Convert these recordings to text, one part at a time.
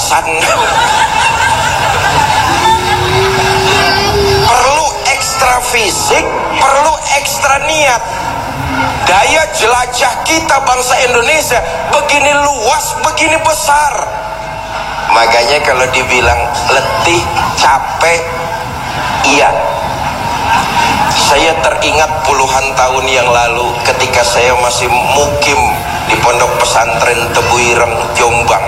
pas-pasan. Perlu ekstra fisik, perlu ekstra niat. Daya jelajah kita bangsa Indonesia begini luas, begini besar. Makanya kalau dibilang letih, capek, iya. Saya teringat puluhan tahun yang lalu ketika saya masih mukim di pondok pesantren Tebuireng, Jombang.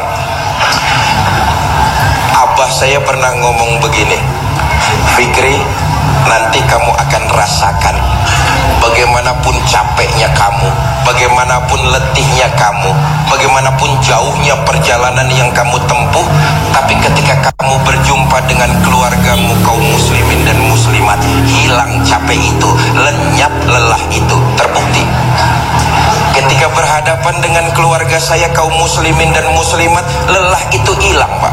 Abah saya pernah ngomong begini, Fikri, nanti kamu akan rasakan bagaimanapun capeknya kamu, bagaimanapun letihnya kamu, bagaimanapun jauhnya perjalanan yang kamu tempuh, tapi ketika kamu berjumpa dengan keluargamu kaum muslimin dan muslimat, hilang capek itu, lenyap lelah itu. Terbukti ketika berhadapan dengan keluarga saya kaum muslimin dan muslimat, lelah itu hilang, Pak.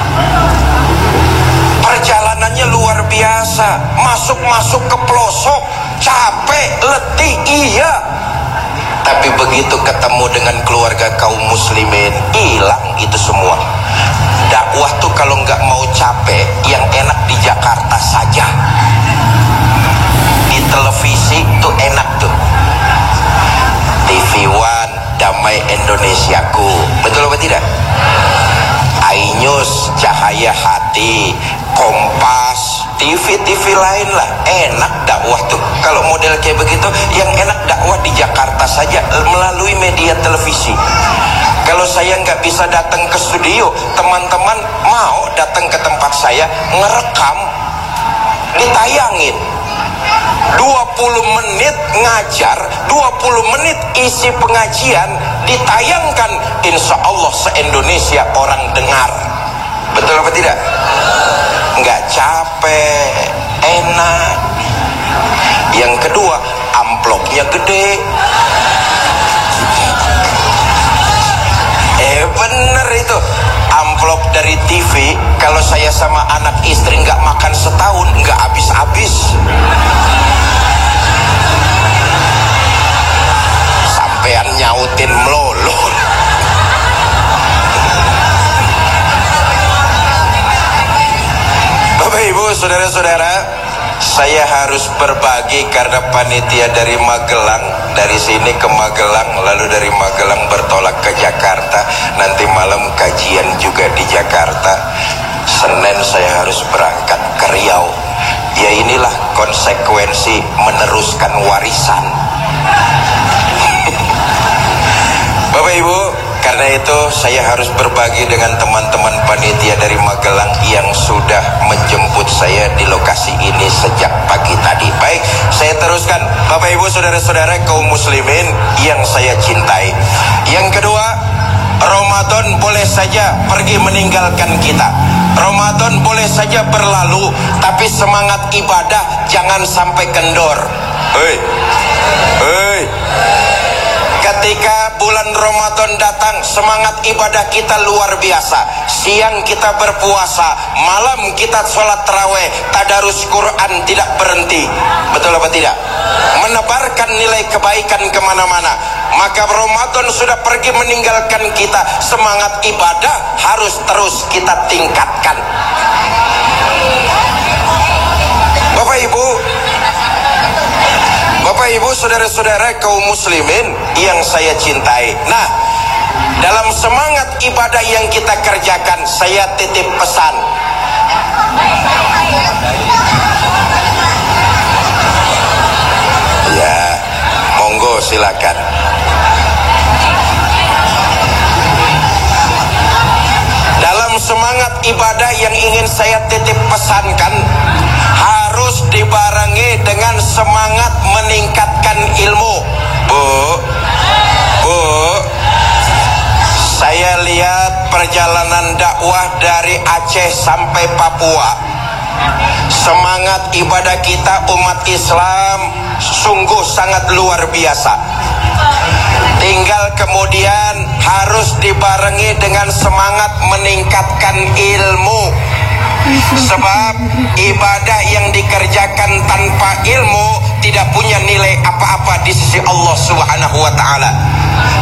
Perjalanannya luar biasa, masuk ke pelosok, capek, letih, iya. Tapi begitu ketemu dengan keluarga kaum muslimin, hilang itu semua. Dakwah tuh kalau nggak mau capek, yang enak di Jakarta saja. Di televisi tuh enak tuh. TV One, Damai Indonesiaku, betul apa tidak? iNews, Cahaya Hati, Kompas, TV lain lah, enak dakwah tuh. Kalau model kayak begitu, yang enak dakwah di Jakarta saja melalui media televisi. Kalau saya nggak bisa datang ke studio, teman-teman mau datang ke tempat saya, ngerekam, ditayangin. 20 menit ngajar, 20 menit isi pengajian, ditayangkan, insya Allah se-Indonesia orang dengar. Betul apa tidak? Nggak capek, enak. Yang kedua, amplopnya gede. Bener itu. Amplop dari TV, kalau saya sama anak istri nggak makan setahun, nggak habis-habis. Sampean nyautin melulu. Bapak Ibu, saudara-saudara, saya harus berbagi karena panitia dari Magelang, dari sini ke Magelang, lalu dari Magelang bertolak ke Jakarta, nanti malam kajian juga di Jakarta. Senin saya harus berangkat ke Riau. Ya inilah konsekuensi meneruskan warisan. Bapak Ibu, karena itu saya harus berbagi dengan teman-teman panitia dari Magelang yang sudah menjemput saya di lokasi ini sejak pagi tadi. Baik, saya teruskan. Bapak Ibu, saudara-saudara kaum muslimin yang saya cintai. Yang kedua, Ramadan boleh saja pergi meninggalkan kita. Ramadan boleh saja berlalu, tapi semangat ibadah jangan sampai kendor. Hei. Ketika bulan Ramadan datang, semangat ibadah kita luar biasa. Siang kita berpuasa, malam kita sholat tarawih, tadarus Quran tidak berhenti. Betul apa tidak? Menebarkan nilai kebaikan kemana-mana. Maka Ramadan sudah pergi meninggalkan kita, semangat ibadah harus terus kita tingkatkan. Bapak Ibu, saudara-saudara kaum muslimin yang saya cintai. Nah, dalam semangat ibadah yang kita kerjakan, saya titip pesan. Ya, monggo silakan. Dalam semangat ibadah yang ingin saya titip pesankan, harus dibarengi dengan semangat meningkatkan ilmu. Bu, saya lihat perjalanan dakwah dari Aceh sampai Papua. Semangat ibadah kita umat Islam sungguh sangat luar biasa. Tinggal kemudian harus dibarengi dengan semangat meningkatkan ilmu. Sebab ibadah yang dikerjakan tanpa ilmu tidak punya nilai apa-apa di sisi Allah Subhanahu wa ta'ala.